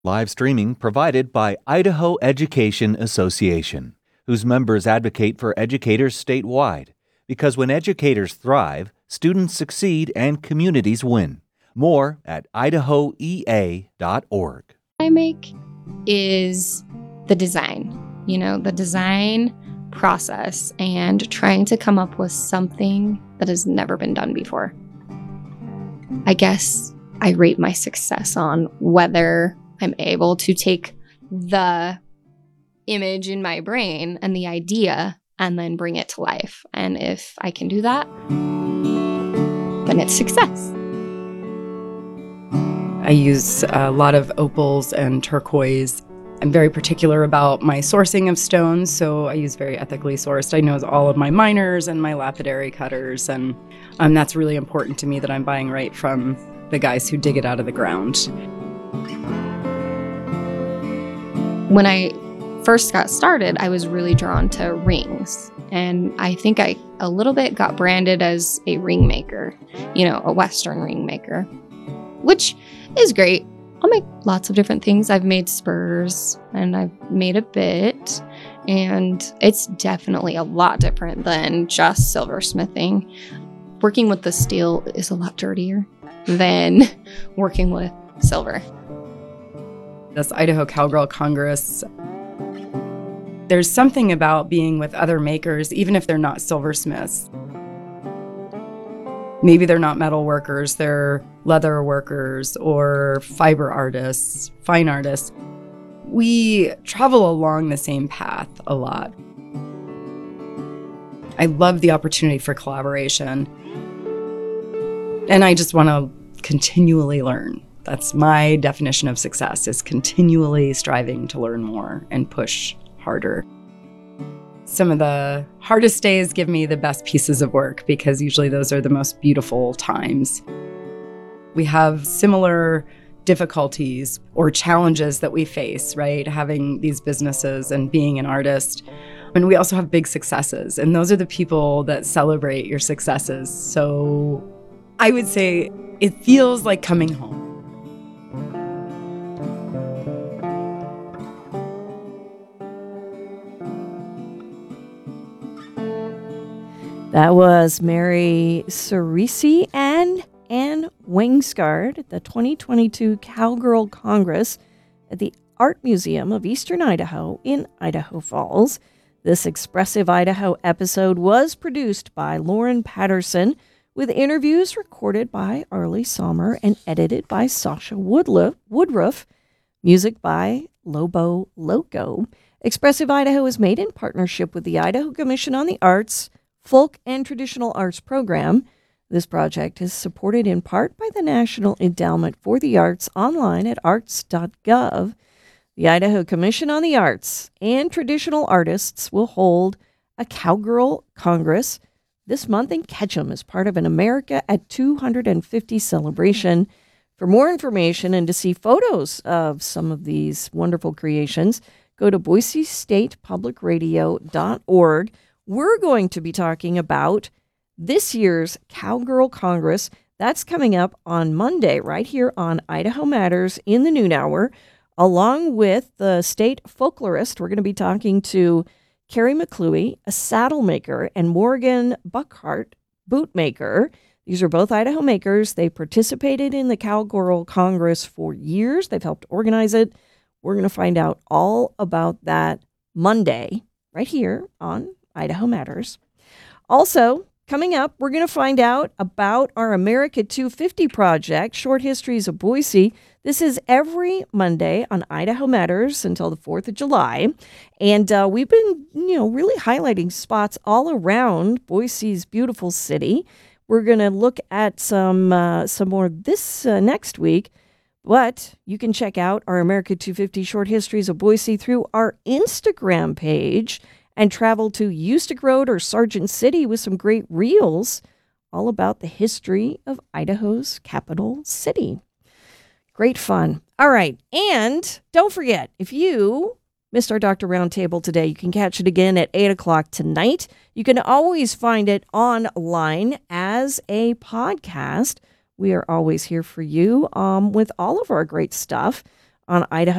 Live streaming provided by Idaho Education Association, whose members advocate for educators statewide. Because when educators thrive, students succeed and communities win. More at idahoea.org. I make is the design, the design process and trying to come up with something that has never been done before. I guess I rate my success on whether I'm able to take the image in my brain and the idea and then bring it to life. And if I can do that, then it's success. I use a lot of opals and turquoise. I'm very particular about my sourcing of stones, so I use very ethically sourced. I know all of my miners and my lapidary cutters, and that's really important to me that I'm buying right from the guys who dig it out of the ground. When I first got started, I was really drawn to rings. And I think I a little bit got branded as a ring maker, a Western ring maker, which is great. I'll make lots of different things. I've made spurs and I've made a bit, and it's definitely a lot different than just silversmithing. Working with the steel is a lot dirtier than working with silver. This Idaho Cowgirl Congress, there's something about being with other makers, even if they're not silversmiths. Maybe they're not metal workers, they're leather workers or fiber artists, fine artists. We travel along the same path a lot. I love the opportunity for collaboration. And I just want to continually learn. That's my definition of success, is continually striving to learn more and push harder. Some of the hardest days give me the best pieces of work because usually those are the most beautiful times. We have similar difficulties or challenges that we face, right? Having these businesses and being an artist. And we also have big successes, and those are the people that celebrate your successes. So I would say it feels like coming home. That was Mary Cerisi and Ann Wingsgard at the 2022 Cowgirl Congress at the Art Museum of Eastern Idaho in Idaho Falls. This Expressive Idaho episode was produced by Lauren Patterson, with interviews recorded by Arlie Sommer and edited by Sasha Woodruff. Music by Lobo Loco. Expressive Idaho is made in partnership with the Idaho Commission on the Arts, Folk and Traditional Arts Program. This project is supported in part by the National Endowment for the Arts online at arts.gov. The Idaho Commission on the Arts and Traditional Artists will hold a Cowgirl Congress this month in Ketchum as part of an America at 250 celebration. For more information and to see photos of some of these wonderful creations, go to boisestatepublicradio.org. We're going to be talking about this year's Cowgirl Congress. That's coming up on Monday right here on Idaho Matters in the noon hour. Along with the state folklorist, we're going to be talking to Carrie McClue, a saddle maker, and Morgan Buckhart, boot maker. These are both Idaho makers. They participated in the Cowgirl Congress for years. They've helped organize it. We're going to find out all about that Monday right here on Idaho Matters. Also, coming up, we're going to find out about our America 250 project, Short Histories of Boise. This is every Monday on Idaho Matters until the 4th of July. And we've been, really highlighting spots all around Boise's beautiful city. We're going to look at some more this next week. But you can check out our America 250 Short Histories of Boise through our Instagram page and travel to Ustick Road or Sargent City with some great reels all about the history of Idaho's capital city. Great fun. All right. And don't forget, if you missed our Dr. Roundtable today, you can catch it again at 8 o'clock tonight. You can always find it online as a podcast. We are always here for you with all of our great stuff. on Idaho